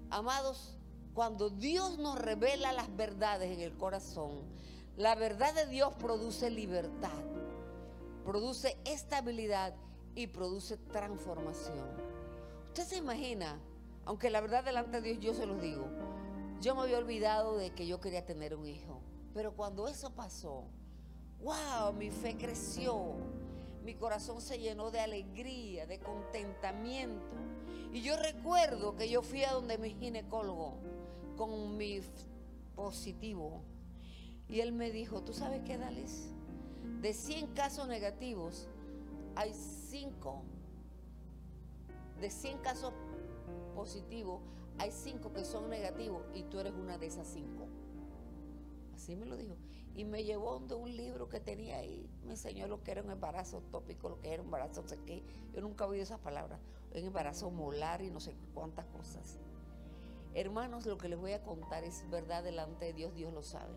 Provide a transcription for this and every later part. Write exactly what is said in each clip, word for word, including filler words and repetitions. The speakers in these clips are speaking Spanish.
Amados, cuando Dios nos revela las verdades en el corazón, la verdad de Dios produce libertad, produce estabilidad y produce transformación. Usted se imagina, aunque la verdad delante de Dios yo se los digo, yo me había olvidado de que yo quería tener un hijo, pero cuando eso pasó, wow, mi fe creció, mi corazón se llenó de alegría, de contentamiento. Y yo recuerdo que yo fui a donde mi ginecólogo con mi positivo y él me dijo, ¿tú sabes qué, Dalis? De cien casos negativos hay cinco, de cien casos positivos hay cinco que son negativos y tú eres una de esas cinco. Así me lo dijo. Y me llevó donde un libro que tenía ahí, me enseñó lo que era un embarazo tópico, lo que era un embarazo, no sé qué. Yo nunca he oído esas palabras, un embarazo molar y no sé cuántas cosas. Hermanos, lo que les voy a contar es verdad delante de Dios, Dios lo sabe.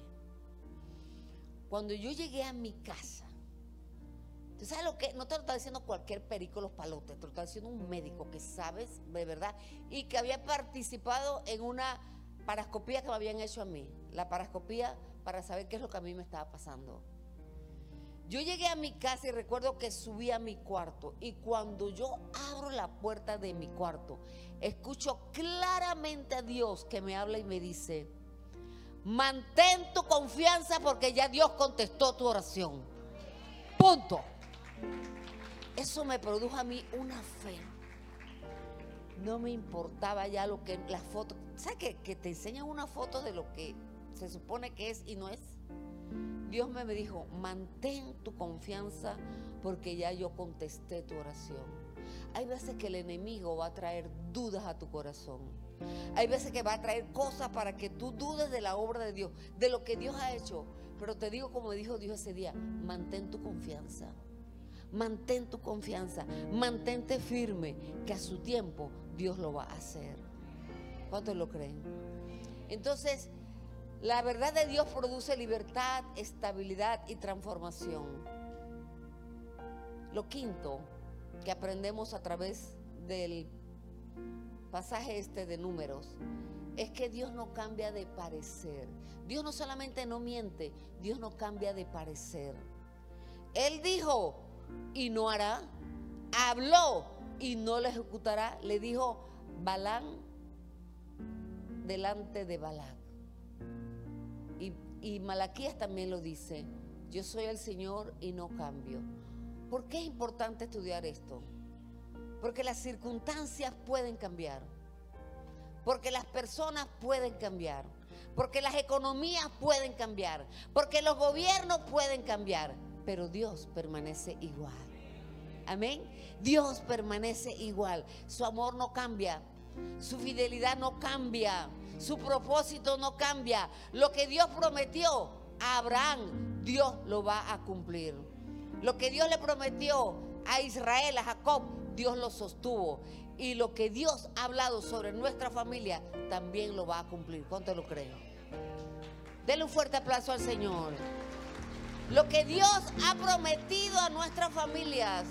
Cuando yo llegué a mi casa, ¿tú sabes lo que? No te lo está diciendo cualquier perico los palotes, te lo está diciendo un médico que sabes de verdad y que había participado en una parascopía que me habían hecho a mí. La parascopía para saber qué es lo que a mí me estaba pasando. Yo llegué a mi casa y recuerdo que subí a mi cuarto y cuando yo abro la puerta de mi cuarto, escucho claramente a Dios que me habla y me dice, mantén tu confianza porque ya Dios contestó tu oración. Punto. Eso me produjo a mí una fe. No me importaba ya lo que las fotos, ¿sabes que, que te enseñan una foto de lo que se supone que es y no es? Dios me dijo, mantén tu confianza porque ya yo contesté tu oración. Hay veces que el enemigo va a traer dudas a tu corazón. Hay veces que va a traer cosas para que tú dudes de la obra de Dios, de lo que Dios ha hecho. Pero te digo como dijo Dios ese día, mantén tu confianza. Mantén tu confianza, mantente firme, que a su tiempo Dios lo va a hacer. ¿Cuántos lo creen? Entonces, la verdad de Dios produce libertad, estabilidad y transformación. Lo quinto que aprendemos a través del pasaje este de Números es que Dios no cambia de parecer. Dios no solamente no miente, Dios no cambia de parecer. Él dijo y no hará, habló y no lo ejecutará, le dijo Balaam delante de Balac. Y, y Malaquías también lo dice, yo soy el Señor y no cambio. ¿Por qué es importante estudiar esto? Porque las circunstancias pueden cambiar, porque las personas pueden cambiar, porque las economías pueden cambiar, porque los gobiernos pueden cambiar, pero Dios permanece igual. Amén. Dios permanece igual. Su amor no cambia, su fidelidad no cambia, su propósito no cambia. Lo que Dios prometió a Abraham, Dios lo va a cumplir. Lo que Dios le prometió a Israel, a Jacob, Dios lo sostuvo. Y lo que Dios ha hablado sobre nuestra familia, también lo va a cumplir. ¿Cuánto lo creen? Denle un fuerte aplauso al Señor. Lo que Dios ha prometido a nuestras familias,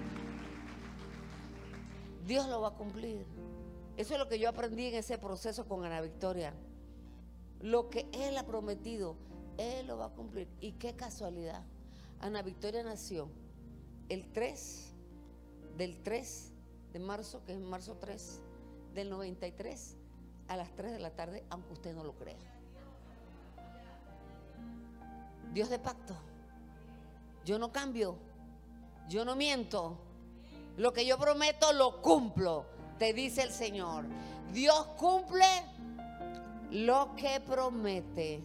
Dios lo va a cumplir. Eso es lo que yo aprendí en ese proceso con Ana Victoria. Lo que Él ha prometido, Él lo va a cumplir. Y qué casualidad. Ana Victoria nació el tres, del tres de marzo, que es marzo tres, del noventa y tres, a las tres de la tarde, aunque usted no lo crea. Dios de pacto. Yo no cambio, yo no miento. Lo que yo prometo lo cumplo, te dice el Señor. Dios cumple lo que promete.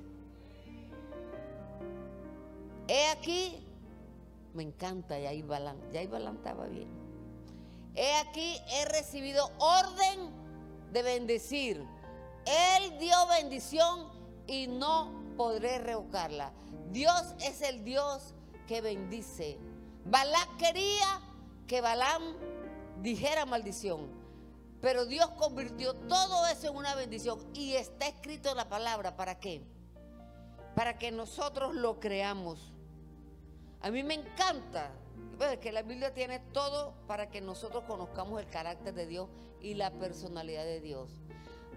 He aquí, me encanta Yair Balán, Yair Balán estaba bien. He aquí, he recibido orden de bendecir. Él dio bendición y no podré revocarla. Dios es el Dios que bendice. Balac quería que Balaam dijera maldición, pero Dios convirtió todo eso en una bendición y está escrito en la palabra. ¿Para qué? Para que nosotros lo creamos. A mí me encanta que la Biblia tiene todo para que nosotros conozcamos el carácter de Dios y la personalidad de Dios.